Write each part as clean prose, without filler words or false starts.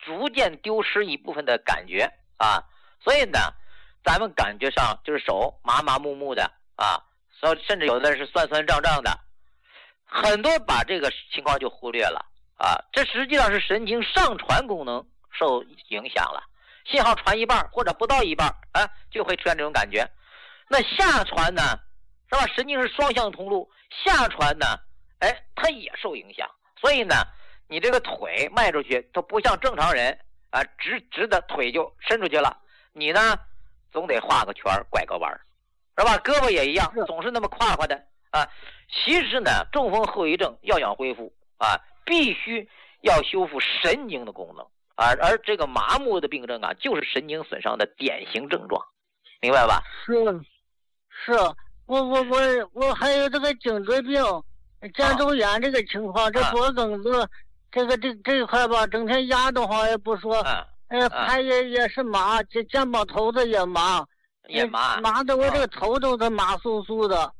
逐渐丢失一部分的感觉啊。所以呢，咱们感觉上就是手麻麻木木的啊，甚至有的人是酸酸胀胀的，很多把这个情况就忽略了啊。这实际上是神经上传功能受影响了，信号传一半或者不到一半啊，就会出现这种感觉。那下传呢，是吧？神经是双向通路，下传呢，它也受影响。所以呢，你这个腿迈出去，它不像正常人啊，直的腿就伸出去了。你呢，总得画个圈，拐个弯，是吧？胳膊也一样，总是那么胯胯的啊。其实呢，中风后遗症要想恢复啊，必须要修复神经的功能啊，而这个麻木的病症啊，就是神经损伤的典型症状，明白吧？ 是，我还有这个颈椎病、肩周炎这个情况，这脖梗子这一块吧，整天压的话也不说。他也是麻，这肩膀头子也麻，麻的我这个头都是麻酥酥的。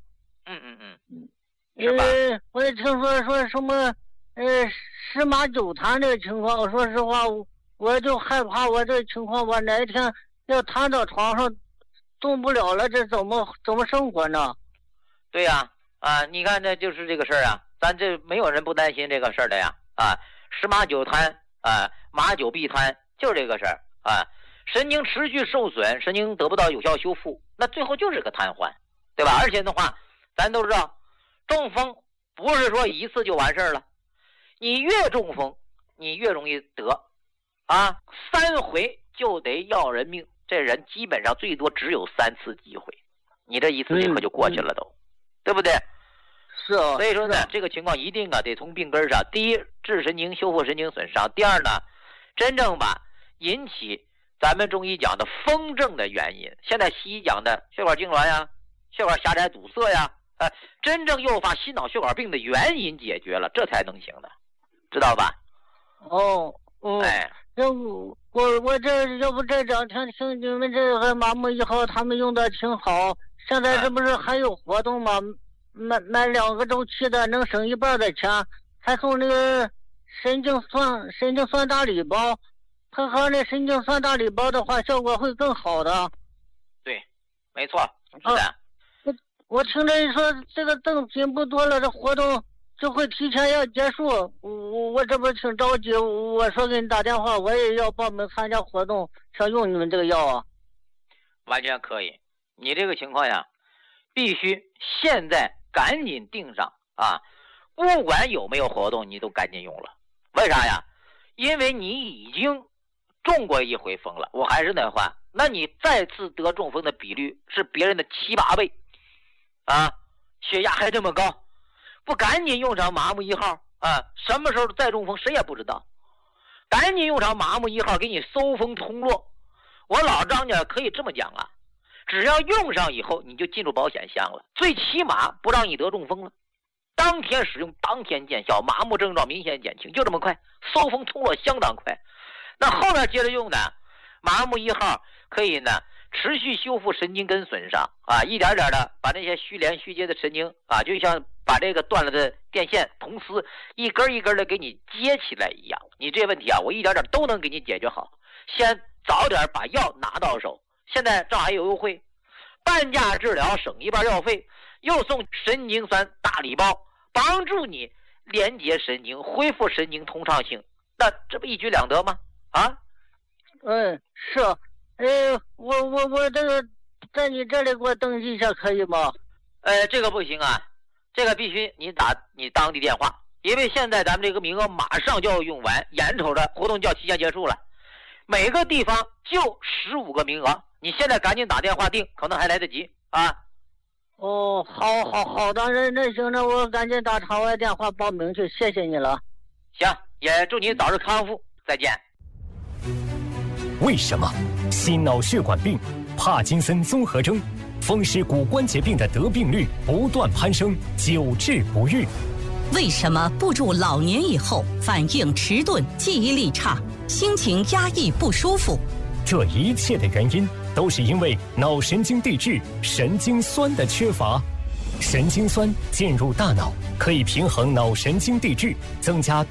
我也听说什么十麻九瘫这个情况，我说实话，我就害怕我这个情况，我哪一天要瘫到床上动不了了，这怎么生活呢？ 对呀，你看这就是这个事儿啊，咱这没有人不担心这个事儿的呀啊，十麻九瘫啊，麻九必瘫。就是这个事儿啊，神经持续受损，神经得不到有效修复，那最后就是个瘫痪，对吧？而且的话，咱都知道，中风不是说一次就完事儿了，你越中风，你越容易得啊，3回就得要人命，这人基本上最多只有3次机会，你这一次这可就过去了都，对不对？ 是啊。 所以说呢，这个情况一定得从病根上，第一，治神经，修复神经损伤；第二呢，真正把引起咱们中医讲的风症的原因，现在西医讲的血管痉挛呀、血管狭窄堵塞呀，真正诱发心脑血管病的原因解决了，这才能行的，知道吧？ 我这要不这2天听你们这个麻木1号他们用的挺好，现在这不是还有活动吗？买2个周期的能省1半的钱，还送那个神经酸大礼包。配合那神经酸大礼包的话，效果会更好的。 对，没错，是的。 我听着说这个赠品不多了，这活动就会提前要结束。我这不挺着急，我说给你打电话，我也要报名参加活动，想用你们这个药啊。 完全可以，你这个情况呀，必须现在赶紧订上啊！不管有没有活动，你都赶紧用了。为啥呀？因为你已经中过1回风了，我还是那话，那你再次得中风的比率是别人的7、8倍啊，血压还这么高，不赶紧用上麻木1号啊，什么时候再中风谁也不知道，赶紧用上麻木1号给你搜风通络。我老张家可以这么讲啊，只要用上以后你就进入保险箱了，最起码不让你得中风了，当天使用当天见效，麻木症状明显减轻，就这么快，搜风通络相当快。那后面接着用的麻木1号可以呢持续修复神经根损伤啊，一点点的把那些虚连虚接的神经啊，就像把这个断了的电线铜丝一根一根的给你接起来一样。你这问题啊，我一点点都能给你解决好。先早点把药拿到手，现在正好还有优惠，半价治疗省1半药费，又送神经酸大礼包，帮助你连接神经，恢复神经通畅性，那这不一举两得吗？啊？ 是。我这个在你这里给我登记一下可以吗？ 这个不行啊，这个必须你打你当地电话，因为现在咱们这个名额马上就要用完，眼瞅着活动就要提前结束了，每个地方就15个名额，你现在赶紧打电话订，可能还来得及啊。 好的，那行，那我赶紧打场外电话报名去，谢谢你了。 行，也祝你早日康复，再见。 为什么心脑血管病、帕金森综合征、风湿骨关节病的得病率不断攀升，久治不愈？ 为什么步入老年以后反应迟钝、记忆力差、心情压抑不舒服？ 这一切的原因都是因为脑神经递质神经酸的缺乏。神经酸进入大脑，可以平衡脑神经递质，增加